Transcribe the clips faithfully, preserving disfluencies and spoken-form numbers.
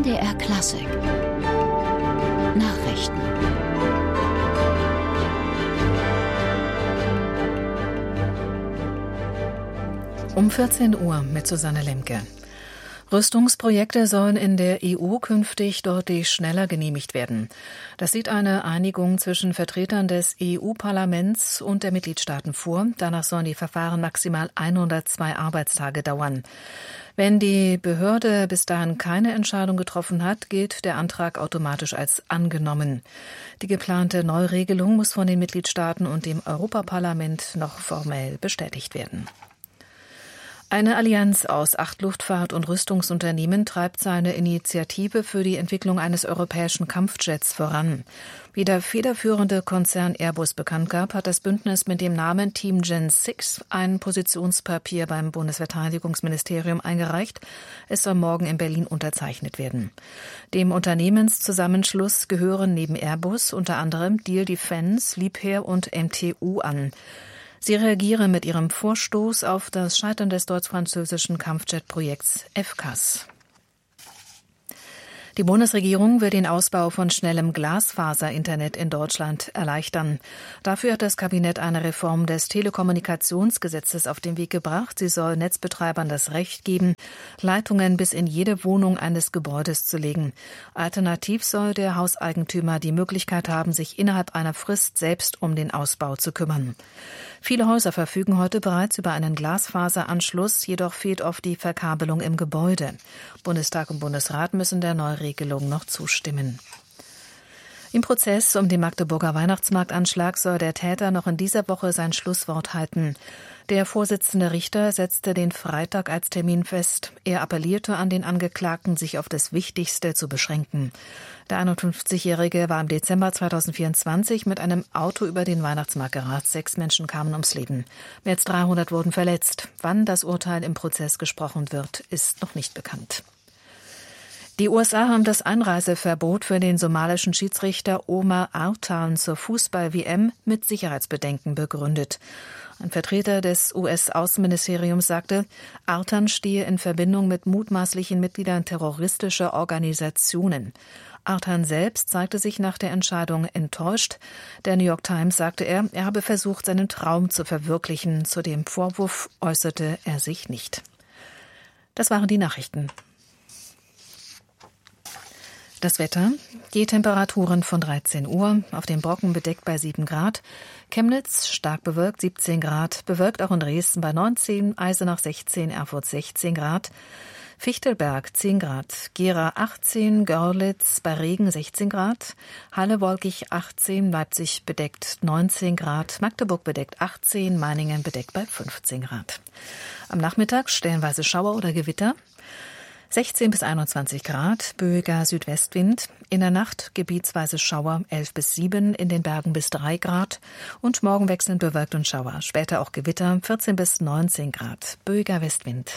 M D R Klassik Nachrichten. Um vierzehn Uhr mit Susanne Lemke. Rüstungsprojekte sollen in der E U künftig deutlich schneller genehmigt werden. Das sieht eine Einigung zwischen Vertretern des E U-Parlaments und der Mitgliedstaaten vor. Danach sollen die Verfahren maximal hundertzwei Arbeitstage dauern. Wenn die Behörde bis dahin keine Entscheidung getroffen hat, gilt der Antrag automatisch als angenommen. Die geplante Neuregelung muss von den Mitgliedstaaten und dem Europaparlament noch formell bestätigt werden. Eine Allianz aus acht Luftfahrt- und Rüstungsunternehmen treibt seine Initiative für die Entwicklung eines europäischen Kampfjets voran. Wie der federführende Konzern Airbus bekannt gab, hat das Bündnis mit dem Namen Team Gen sechs ein Positionspapier beim Bundesverteidigungsministerium eingereicht. Es soll morgen in Berlin unterzeichnet werden. Dem Unternehmenszusammenschluss gehören neben Airbus unter anderem Diehl Defence, Liebherr und M T U an. Sie reagieren mit ihrem Vorstoß auf das Scheitern des deutsch-französischen Kampfjet-Projekts F C A S. Die Bundesregierung will den Ausbau von schnellem Glasfaser-Internet in Deutschland erleichtern. Dafür hat das Kabinett eine Reform des Telekommunikationsgesetzes auf den Weg gebracht. Sie soll Netzbetreibern das Recht geben, Leitungen bis in jede Wohnung eines Gebäudes zu legen. Alternativ soll der Hauseigentümer die Möglichkeit haben, sich innerhalb einer Frist selbst um den Ausbau zu kümmern. Viele Häuser verfügen heute bereits über einen Glasfaseranschluss, jedoch fehlt oft die Verkabelung im Gebäude. Bundestag und Bundesrat müssen der Neuregelung noch zustimmen. Im Prozess um den Magdeburger Weihnachtsmarktanschlag soll der Täter noch in dieser Woche sein Schlusswort halten. Der Vorsitzende Richter setzte den Freitag als Termin fest. Er appellierte an den Angeklagten, sich auf das Wichtigste zu beschränken. Der einundfünfzigjährige war im Dezember zweitausendvierundzwanzig mit einem Auto über den Weihnachtsmarkt gerast. Sechs Menschen kamen ums Leben. Mehr als dreihundert wurden verletzt. Wann das Urteil im Prozess gesprochen wird, ist noch nicht bekannt. Die U S A haben das Einreiseverbot für den somalischen Schiedsrichter Omar Artan zur Fußball-W M mit Sicherheitsbedenken begründet. Ein Vertreter des U S-Außenministeriums sagte, Artan stehe in Verbindung mit mutmaßlichen Mitgliedern terroristischer Organisationen. Artan selbst zeigte sich nach der Entscheidung enttäuscht. Der New York Times sagte er, er habe versucht, seinen Traum zu verwirklichen. Zu dem Vorwurf äußerte er sich nicht. Das waren die Nachrichten. Das Wetter, die Temperaturen von dreizehn Uhr, auf den Brocken bedeckt bei sieben Grad, Chemnitz stark bewölkt siebzehn Grad, bewölkt auch in Dresden bei neunzehn, Eisenach sechzehn, Erfurt sechzehn Grad, Fichtelberg zehn Grad, Gera achtzehn, Görlitz bei Regen sechzehn Grad, Halle wolkig achtzehn, Leipzig bedeckt neunzehn Grad, Magdeburg bedeckt achtzehn, Meiningen bedeckt bei fünfzehn Grad. Am Nachmittag stellenweise Schauer oder Gewitter, sechzehn bis einundzwanzig Grad, böiger Südwestwind. In der Nacht gebietsweise Schauer elf bis sieben, in den Bergen bis drei Grad. Und morgen wechselnd bewölkt und Schauer. Später auch Gewitter, vierzehn bis neunzehn Grad, böiger Westwind.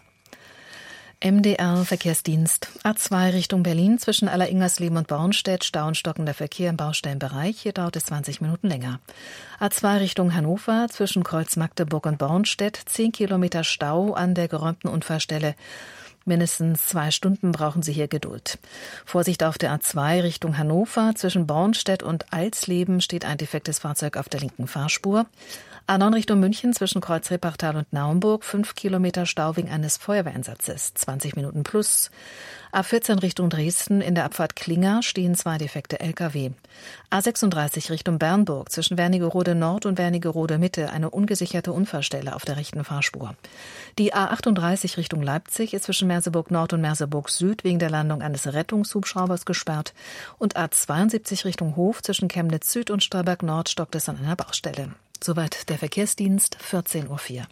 M D R Verkehrsdienst. A zwei Richtung Berlin zwischen Aller-Ingersleben und Bornstedt. Stau und stockender Verkehr im Baustellenbereich. Hier dauert es zwanzig Minuten länger. A zwei Richtung Hannover zwischen Kreuz Magdeburg und Bornstedt. zehn Kilometer Stau an der geräumten Unfallstelle. Mindestens zwei Stunden brauchen Sie hier Geduld. Vorsicht auf der A zwei Richtung Hannover. Zwischen Bornstedt und Alsleben steht ein defektes Fahrzeug auf der linken Fahrspur. A neun Richtung München zwischen Kreuz Reppartal und Naumburg. fünf Kilometer Stau wegen eines Feuerwehreinsatzes. zwanzig Minuten plus. A vierzehn Richtung Dresden in der Abfahrt Klinger stehen zwei defekte L K W. A sechsunddreißig Richtung Bernburg zwischen Wernigerode Nord und Wernigerode Mitte eine ungesicherte Unfallstelle auf der rechten Fahrspur. Die A achtunddreißig Richtung Leipzig ist zwischen Merseburg Nord und Merseburg Süd wegen der Landung eines Rettungshubschraubers gesperrt. Und A zweiundsiebzig Richtung Hof zwischen Chemnitz Süd und Stolberg Nord stockt es an einer Baustelle. Soweit der Verkehrsdienst, vierzehn Uhr vier.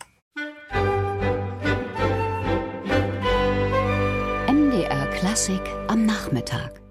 M D R Klassik am Nachmittag.